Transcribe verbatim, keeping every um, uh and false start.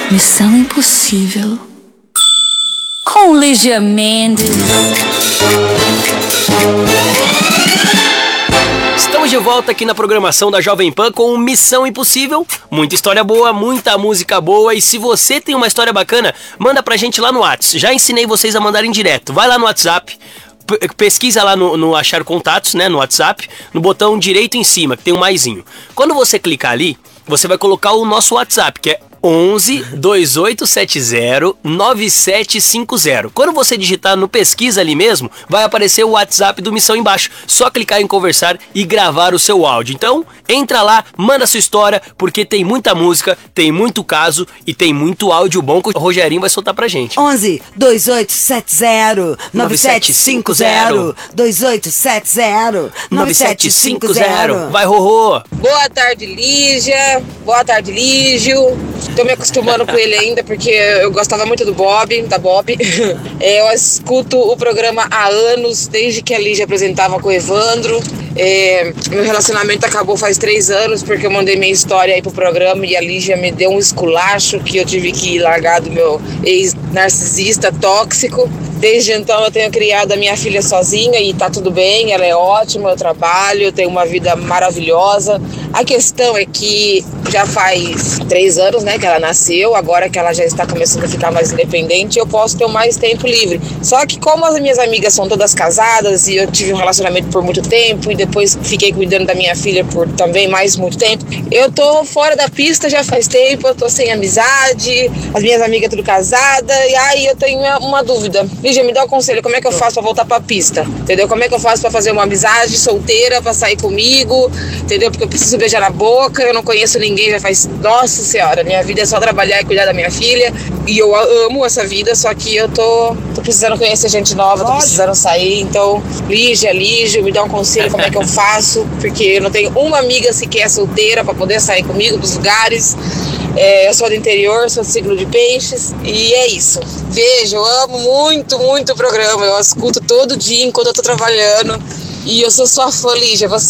Missão Impossível com Lígia Mendes. Estamos de volta aqui na programação da Jovem Pan com Missão Impossível. Muita história boa, muita música boa. E se você tem uma história bacana, manda pra gente lá no WhatsApp. Já ensinei vocês a mandarem direto. Vai lá no WhatsApp, p- pesquisa lá no, no Achar Contatos, né, no WhatsApp, no botão direito em cima, que tem um maisinho. Quando você clicar ali, você vai colocar o nosso WhatsApp, que é onze, dois oito sete zero, nove sete cinco zero. Quando você digitar no pesquisa ali mesmo, vai aparecer o WhatsApp do Missão embaixo. Só clicar em conversar e gravar o seu áudio. Então, entra lá, manda sua história, porque tem muita música, tem muito caso e tem muito áudio bom que o Rogerinho vai soltar pra gente. onze, dois oito sete zero, nove sete cinco zero, dois oito sete zero, nove sete cinco zero. Vai, Rorô! Boa tarde, Lígia. Boa tarde, Lígio. Tô me acostumando com ele ainda, porque eu gostava muito do Bob, da Bob. É, eu escuto o programa há anos, desde que a Lígia apresentava com o Evandro. É, meu relacionamento acabou faz três anos, porque eu mandei minha história aí pro programa e a Lígia me deu um esculacho que eu tive que largar do meu ex-narcisista tóxico. Desde então eu tenho criado a minha filha sozinha e tá tudo bem, ela é ótima, eu trabalho, eu tenho uma vida maravilhosa. A questão é que já faz três anos, né, que ela nasceu, agora que ela já está começando a ficar mais independente, eu posso ter mais tempo livre. Só que como as minhas amigas são todas casadas e eu tive um relacionamento por muito tempo e depois fiquei cuidando da minha filha por também mais muito tempo, eu tô fora da pista já faz tempo, eu tô sem amizade, as minhas amigas tudo casadas, e aí eu tenho uma dúvida. Lígia, me dá um conselho, como é que eu faço pra voltar pra pista? Entendeu? Como é que eu faço pra fazer uma amizade solteira, pra sair comigo? Entendeu? Porque eu preciso beijar na boca, eu não conheço ninguém, já faz... Nossa Senhora, minha vida é só trabalhar e cuidar da minha filha. E eu amo essa vida, só que eu tô, tô precisando conhecer gente nova, tô precisando sair. Então, Lígia, Lígia, me dá um conselho, como é que eu faço? Porque eu não tenho uma amiga sequer solteira pra poder sair comigo pros lugares. É, eu sou do interior, sou do signo de peixes e é isso. Beijo, eu amo muito, muito o programa. Eu escuto todo dia enquanto eu tô trabalhando e eu sou sua fã, Lígia. Você